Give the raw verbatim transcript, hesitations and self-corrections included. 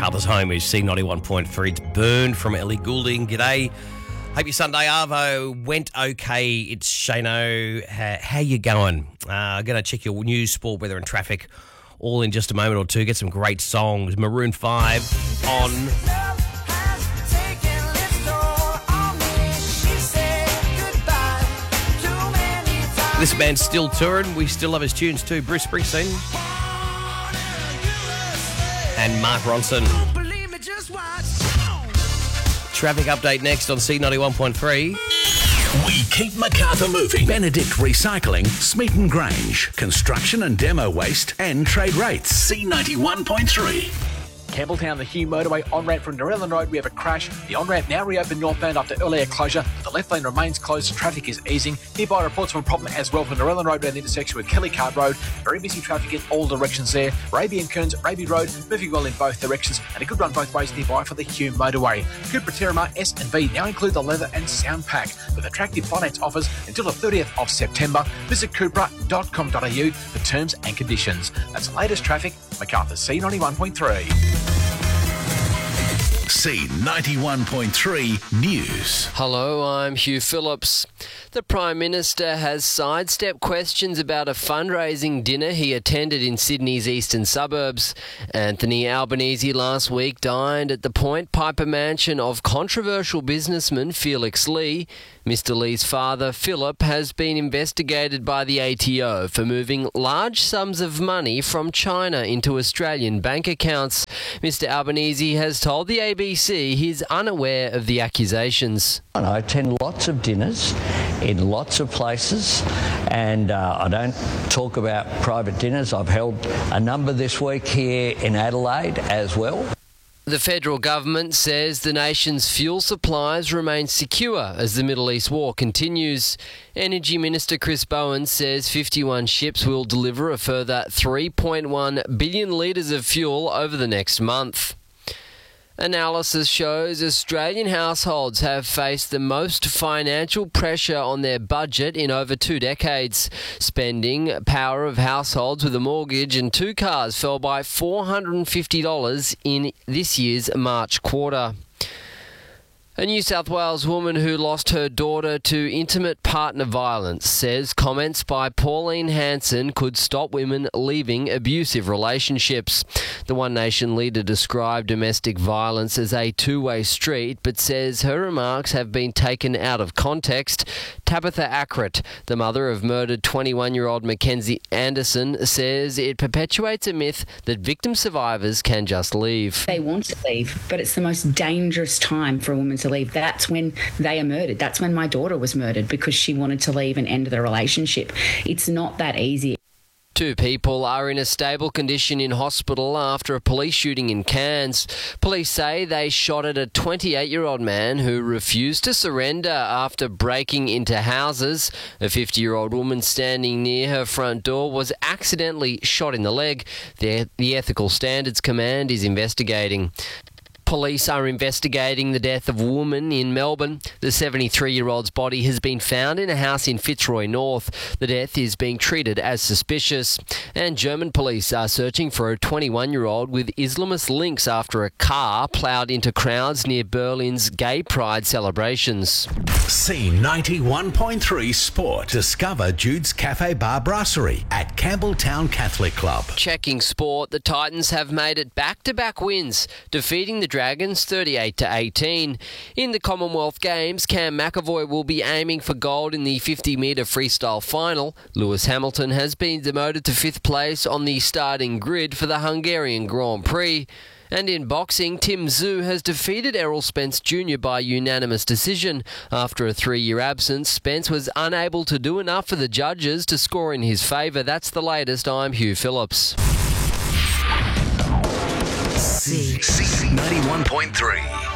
MacArthur's home is C ninety-one point three. It's Burn from Ellie Goulding. G'day. Hope your Sunday Arvo went okay. It's Shano. How, how you going? Uh, I'm going to check your news, sport, weather and traffic all in just a moment or two. Get some great songs. Maroon five on... This band's still touring. We still love his tunes too. Bruce Springsteen and Mark Ronson. Traffic update next on C ninety-one point three. We keep MacArthur moving. Benedict Recycling, Smeaton Grange, construction and demo waste and trade rates. C ninety-one point three. Campbelltown, the Hugh Motorway on-ramp from Narellan Road, we have a crash. The on-ramp now reopened northbound after earlier closure, but the left lane remains closed. Traffic is easing. Nearby reports of a problem as well for Narellan Road around the intersection with Kelly Card Road. Very busy traffic in all directions there. Raby and Kearns, Raby Road, moving well in both directions, and a good run both ways nearby for the Hugh Motorway. Cupra Terramar S and V now include the leather and sound pack with attractive finance offers until the thirtieth of September. Visit cupra dot com dot a u for terms and conditions. That's the latest traffic. MacArthur C ninety-one point three. C ninety-one point three News. Hello, I'm Hugh Phillips. The Prime Minister has sidestepped questions about a fundraising dinner he attended in Sydney's eastern suburbs. Anthony Albanese last week dined at the Point Piper mansion of controversial businessman Felix Lee. Mister Lee's father, Philip, has been investigated by the A T O for moving large sums of money from China into Australian bank accounts. Mister Albanese has told the A B C he's unaware of the accusations. I attend lots of dinners in lots of places, and uh, I don't talk about private dinners. I've held a number this week here in Adelaide as well. The federal government says the nation's fuel supplies remain secure as the Middle East war continues. Energy Minister Chris Bowen says fifty-one ships will deliver a further three point one billion litres of fuel over the next month. Analysis shows Australian households have faced the most financial pressure on their budget in over two decades. Spending power of households with a mortgage and two cars fell by four hundred fifty dollars in this year's March quarter. A New South Wales woman who lost her daughter to intimate partner violence says comments by Pauline Hanson could stop women leaving abusive relationships. The One Nation leader described domestic violence as a two-way street, but says her remarks have been taken out of context. Tabitha Ackert, the mother of murdered twenty-one-year-old Mackenzie Anderson, says it perpetuates a myth that victim survivors can just leave. They want to leave, but it's the most dangerous time for a woman to leave. That's when they are murdered. That's when my daughter was murdered because she wanted to leave and end the relationship. It's not that easy. Two people are in a stable condition in hospital after a police shooting in Cairns. Police say they shot at a twenty-eight-year-old man who refused to surrender after breaking into houses. A fifty-year-old woman standing near her front door was accidentally shot in the leg. The, the Ethical Standards Command is investigating. Police are investigating the death of a woman in Melbourne. The seventy-three-year-old's body has been found in a house in Fitzroy North. The death is being treated as suspicious. And German police are searching for a twenty-one-year-old with Islamist links after a car ploughed into crowds near Berlin's Gay Pride celebrations. C ninety-one point three Sport. Discover Jude's Cafe Bar Brasserie at Campbelltown Catholic Club. Checking sport, the Titans have made it back-to-back wins, defeating the Dragons thirty-eight to eighteen. In the Commonwealth Games, Cam McAvoy will be aiming for gold in the fifty metre freestyle final. Lewis Hamilton has been demoted to fifth place on the starting grid for the Hungarian Grand Prix. And in boxing, Tim Tszyu has defeated Errol Spence Junior by unanimous decision. After a three-year absence, Spence was unable to do enough for the judges to score in his favour. That's the latest. I'm Hugh Phillips. C ninety-one point three.